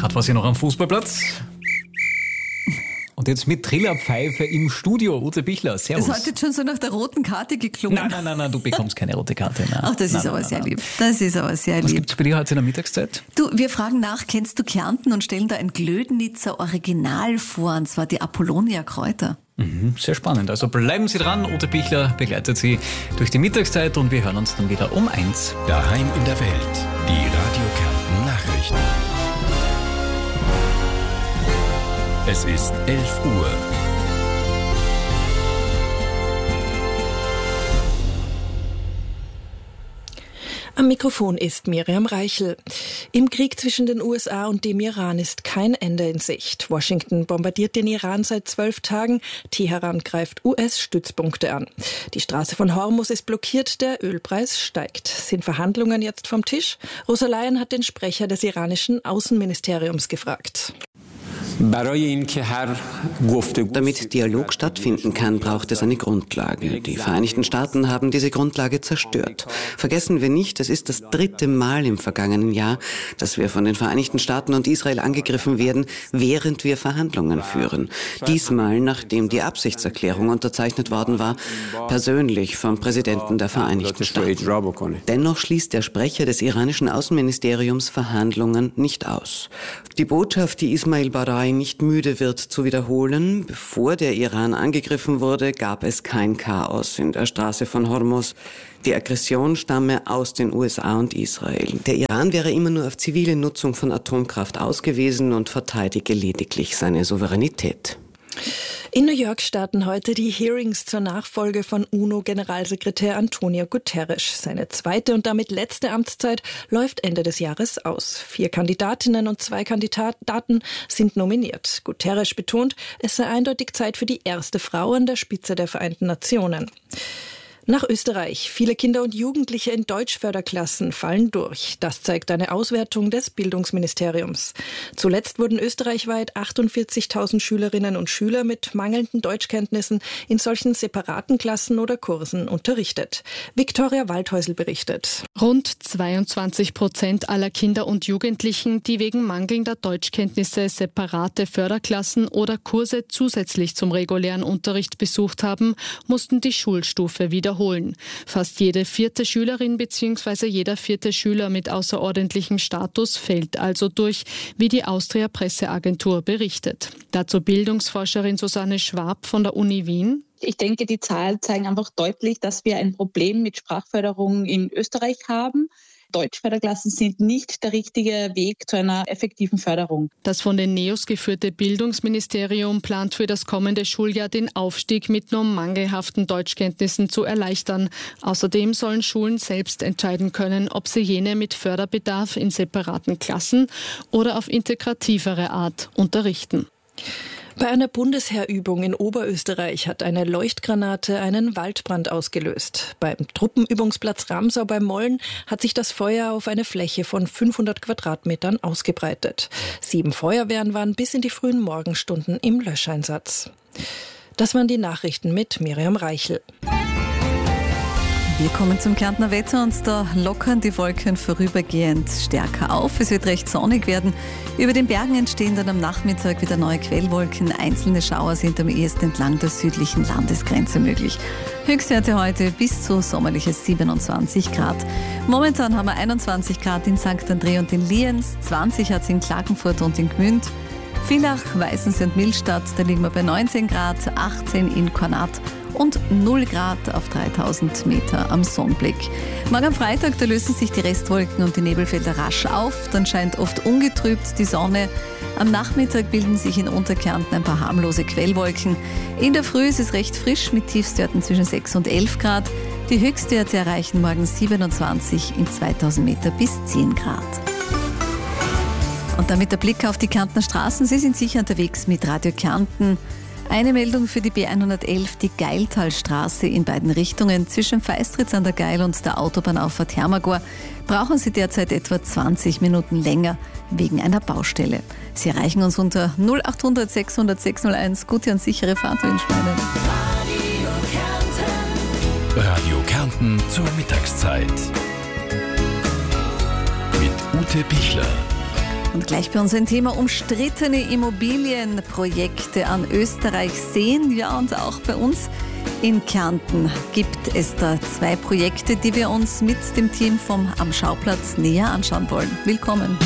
Gerade war sie noch am Fußballplatz. Und jetzt mit Trillerpfeife im Studio, Ute Bichler, servus. Das hat jetzt schon so nach der roten Karte geklungen. Nein, du bekommst keine rote Karte. Nein. Ach, das ist aber sehr lieb. Das ist aber sehr lieb. Was gibt's bei dir heute in der Mittagszeit? Du, wir fragen nach, kennst du Kärnten und stellen da ein Glödnitzer Original vor, und zwar die Apollonia Kräuter. Sehr spannend. Also bleiben Sie dran, Ute Bichler begleitet Sie durch die Mittagszeit und wir hören uns dann wieder um 1. Daheim in der Welt, die Radio Kärnten Nachrichten. Es ist 11 Uhr. Am Mikrofon ist Miriam Reichel. Im Krieg zwischen den USA und dem Iran ist kein Ende in Sicht. Washington bombardiert den Iran seit 12 Tagen. Teheran greift US-Stützpunkte an. Die Straße von Hormuz ist blockiert, der Ölpreis steigt. Sind Verhandlungen jetzt vom Tisch? Rosa Leyen hat den Sprecher des iranischen Außenministeriums gefragt. Damit Dialog stattfinden kann, braucht es eine Grundlage. Die Vereinigten Staaten haben diese Grundlage zerstört. Vergessen wir nicht, es ist das 3. Mal im vergangenen Jahr, dass wir von den Vereinigten Staaten und Israel angegriffen werden, während wir Verhandlungen führen. Diesmal, nachdem die Absichtserklärung unterzeichnet worden war, persönlich vom Präsidenten der Vereinigten Staaten. Dennoch schließt der Sprecher des iranischen Außenministeriums Verhandlungen nicht aus. Die Botschaft, die Ismail Barai nicht müde wird zu wiederholen: Bevor der Iran angegriffen wurde, gab es kein Chaos in der Straße von Hormuz. Die Aggression stamme aus den USA und Israel. Der Iran wäre immer nur auf zivile Nutzung von Atomkraft ausgewiesen und verteidige lediglich seine Souveränität. In New York starten heute die Hearings zur Nachfolge von UNO-Generalsekretär Antonio Guterres. Seine zweite und damit letzte Amtszeit läuft Ende des Jahres aus. 4 Kandidatinnen und 2 Kandidaten sind nominiert. Guterres betont, es sei eindeutig Zeit für die erste Frau an der Spitze der Vereinten Nationen. Nach Österreich. Viele Kinder und Jugendliche in Deutschförderklassen fallen durch. Das zeigt eine Auswertung des Bildungsministeriums. Zuletzt wurden österreichweit 48.000 Schülerinnen und Schüler mit mangelnden Deutschkenntnissen in solchen separaten Klassen oder Kursen unterrichtet. Viktoria Waldhäusl berichtet. Rund 22% aller Kinder und Jugendlichen, die wegen mangelnder Deutschkenntnisse separate Förderklassen oder Kurse zusätzlich zum regulären Unterricht besucht haben, mussten die Schulstufe wiederholen. Fast jede 4. Schülerin bzw. jeder 4. Schüler mit außerordentlichem Status fällt also durch, wie die Austria Presseagentur berichtet. Dazu Bildungsforscherin Susanne Schwab von der Uni Wien. Ich denke, die Zahlen zeigen einfach deutlich, dass wir ein Problem mit Sprachförderung in Österreich haben. Deutschförderklassen sind nicht der richtige Weg zu einer effektiven Förderung. Das von den NEOS geführte Bildungsministerium plant für das kommende Schuljahr den Aufstieg mit nur mangelhaften Deutschkenntnissen zu erleichtern. Außerdem sollen Schulen selbst entscheiden können, ob sie jene mit Förderbedarf in separaten Klassen oder auf integrativere Art unterrichten. Bei einer Bundesheerübung in Oberösterreich hat eine Leuchtgranate einen Waldbrand ausgelöst. Beim Truppenübungsplatz Ramsau bei Molln hat sich das Feuer auf eine Fläche von 500 Quadratmetern ausgebreitet. 7 Feuerwehren waren bis in die frühen Morgenstunden im Löscheinsatz. Das waren die Nachrichten mit Miriam Reichel. Wir kommen zum Kärntner Wetter und da lockern die Wolken vorübergehend stärker auf. Es wird recht sonnig werden. Über den Bergen entstehen dann am Nachmittag wieder neue Quellwolken. Einzelne Schauer sind am ehesten entlang der südlichen Landesgrenze möglich. Höchstwerte heute bis zu sommerliche 27 Grad. Momentan haben wir 21 Grad in St. André und in Lienz, 20 hat es in Klagenfurt und in Gmünd. Villach, Weißensee und Millstatt, da liegen wir bei 19 Grad, 18 in Kornat und 0 Grad auf 3000 Meter am Sonnenblick. Morgen am Freitag, da lösen sich die Restwolken und die Nebelfelder rasch auf. Dann scheint oft ungetrübt die Sonne. Am Nachmittag bilden sich in Unterkärnten ein paar harmlose Quellwolken. In der Früh ist es recht frisch mit Tiefstwerten zwischen 6 und 11 Grad. Die Höchstwerte erreichen morgen 27 in 2000 Meter bis 10 Grad. Und damit der Blick auf die Kärntner Straßen. Sie sind sicher unterwegs mit Radio Kärnten. Eine Meldung für die B111, die Geiltalstraße in beiden Richtungen. Zwischen Feistritz an der Geil und der Autobahnauffahrt Hermagor brauchen Sie derzeit etwa 20 Minuten länger wegen einer Baustelle. Sie erreichen uns unter 0800 600 601. Gute und sichere Fahrt wünschen wir Ihnen. Radio Kärnten zur Mittagszeit. Mit Ute Bichler. Und gleich bei uns ein Thema: umstrittene Immobilienprojekte an Österreichseen. Ja, und auch bei uns in Kärnten gibt es da 2 Projekte, die wir uns mit dem Team vom Am Schauplatz näher anschauen wollen. Willkommen.